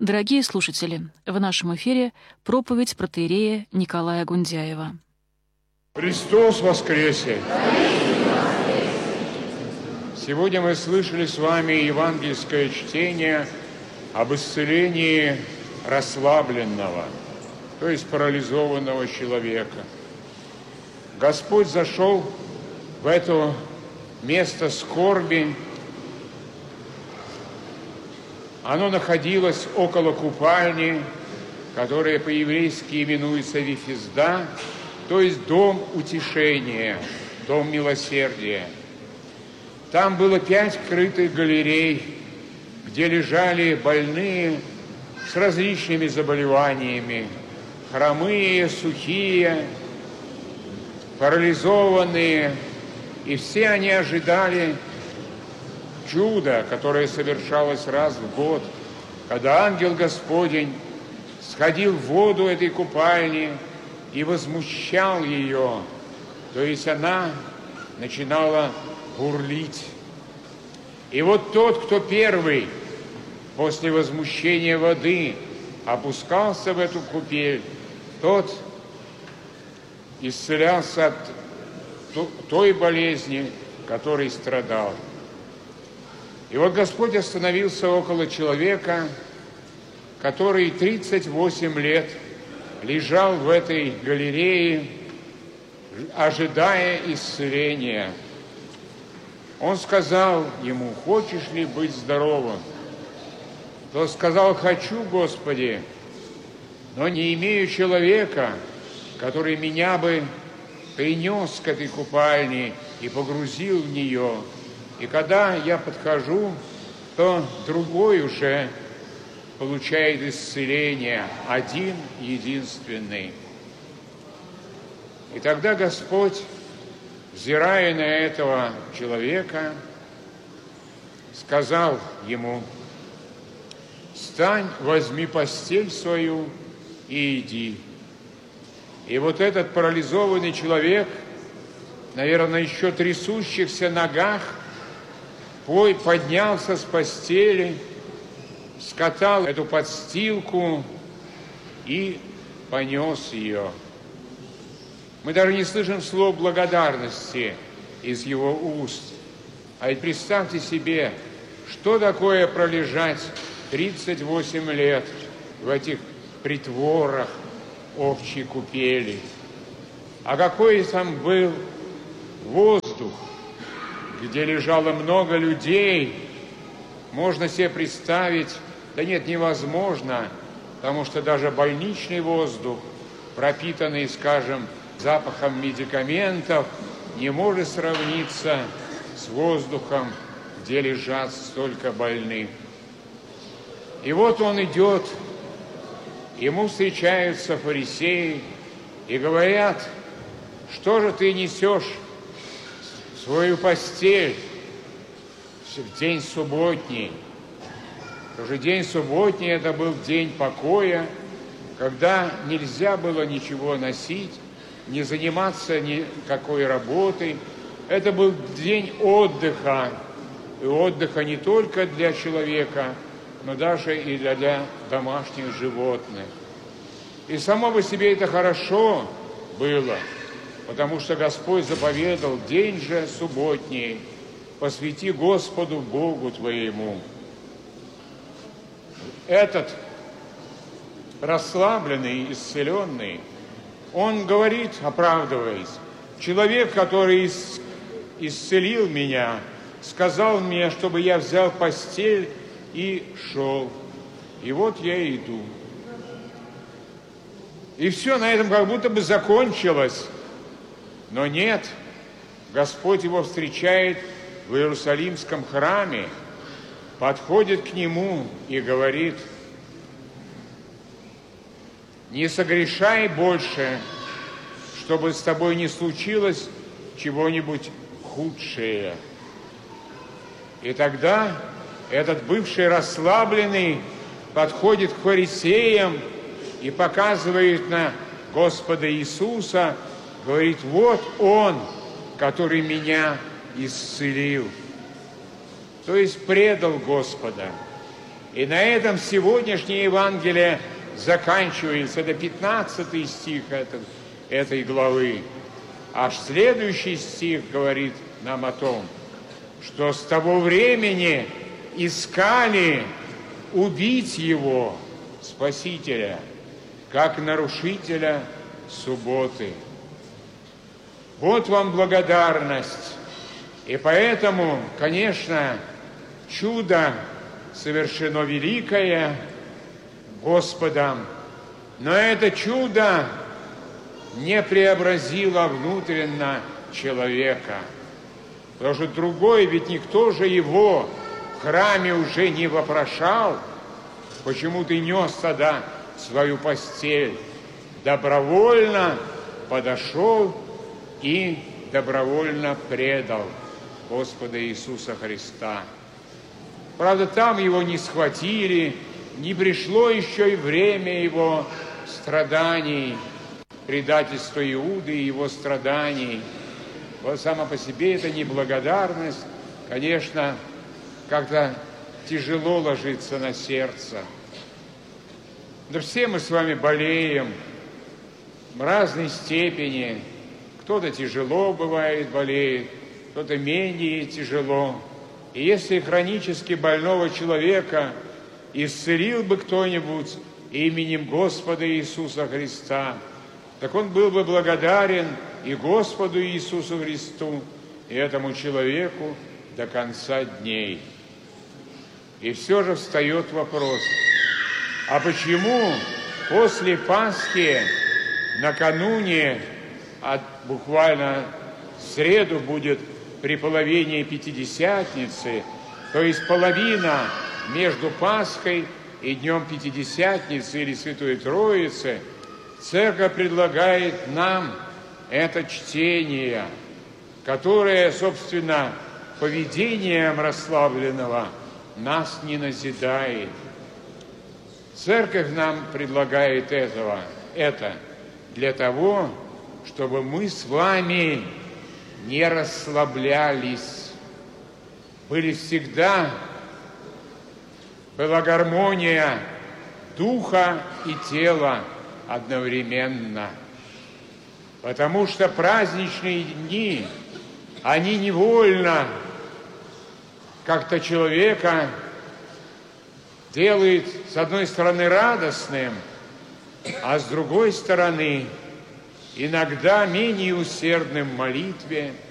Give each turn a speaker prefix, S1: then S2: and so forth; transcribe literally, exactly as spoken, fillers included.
S1: Дорогие слушатели, в нашем эфире проповедь протоиерея Николая Гундяева.
S2: Христос воскресе! Сегодня мы слышали с вами евангельское чтение об исцелении расслабленного, то есть парализованного человека. Господь зашел в это место скорби. Оно находилось около купальни, которая по-еврейски именуется Вифизда, то есть дом утешения, дом милосердия. Там было пять крытых галерей, где лежали больные с различными заболеваниями, хромые, сухие, парализованные, и все они ожидали чудо, которое совершалось раз в год, когда ангел Господень сходил в воду этой купальни и возмущал ее, то есть она начинала бурлить. И вот тот, кто первый после возмущения воды опускался в эту купель, тот исцелялся от той болезни, которой страдал. И вот Господь остановился около человека, который тридцать восемь лет лежал в этой галерее, ожидая исцеления. Он сказал ему: «Хочешь ли быть здоровым?» Тот сказал: «Хочу, Господи, но не имею человека, который меня бы принес к этой купальне и погрузил в нее. И когда я подхожу, то другой уже получает исцеление, один единственный». И тогда Господь, взирая на этого человека, сказал ему: «Встань, возьми постель свою и иди». И вот этот парализованный человек, наверное, еще трясущихся ногах, поднялся с постели, скатал эту подстилку и понес ее. Мы даже не слышим слов благодарности из его уст. А ведь представьте себе, что такое пролежать тридцать восемь лет в этих притворах общей купели. А какой там был воздух, где лежало много людей, можно себе представить, да нет, невозможно, потому что даже больничный воздух, пропитанный, скажем, запахом медикаментов, не может сравниться с воздухом, где лежат столько больных. И вот он идет, ему встречаются фарисеи и говорят: «Что же ты несешь свою постель в день субботний?» Тоже день субботний — это был день покоя, когда нельзя было ничего носить, не заниматься никакой работой. Это был день отдыха, и отдыха не только для человека, но даже и для, для домашних животных. И само по себе это хорошо было, потому что Господь заповедал: «День же субботний посвяти Господу Богу твоему». Этот расслабленный, исцеленный, он говорит, оправдываясь: «Человек, который исцелил меня, сказал мне, чтобы я взял постель и шел. И вот я иду». И все на этом как будто бы закончилось. Но нет, Господь его встречает в Иерусалимском храме, подходит к нему и говорит: «Не согрешай больше, чтобы с тобой не случилось чего-нибудь худшее». И тогда этот бывший расслабленный подходит к фарисеям и показывает на Господа Иисуса, говорит: «Вот Он, который меня исцелил». То есть предал Господа. И на этом сегодняшнее Евангелие заканчивается. Это пятнадцатый стих этой, этой главы. А следующий стих говорит нам о том, что с того времени искали убить его, Спасителя, как нарушителя субботы. Вот вам благодарность. И поэтому, конечно, чудо совершено великое Господом, но это чудо не преобразило внутренно человека. Потому что другой, ведь никто же его в храме уже не вопрошал, почему ты нес тогда свою постель. Добровольно подошел и добровольно предал Господа Иисуса Христа. Правда, там его не схватили, не пришло еще и время его страданий, предательства Иуды и его страданий. Вот сама по себе эта неблагодарность, конечно, как-то тяжело ложится на сердце. Да все мы с вами болеем в разной степени. Кто-то тяжело бывает, болеет, кто-то менее тяжело. И если хронически больного человека исцелил бы кто-нибудь именем Господа Иисуса Христа, так он был бы благодарен и Господу Иисусу Христу, и этому человеку до конца дней. И все же встает вопрос, а почему после Пасхи, накануне, от, буквально в среду будет при половине Пятидесятницы, то есть половина между Пасхой и Днем Пятидесятницы или Святой Троицы, Церковь предлагает нам это чтение, которое, собственно, поведением расслабленного нас не назидает. Церковь нам предлагает этого, это для того, чтобы мы с вами не расслаблялись, были всегда, была гармония духа и тела одновременно. Потому что праздничные дни, они невольно как-то человека делают, с одной стороны, радостным, а с другой стороны, иногда менее усердным в молитве,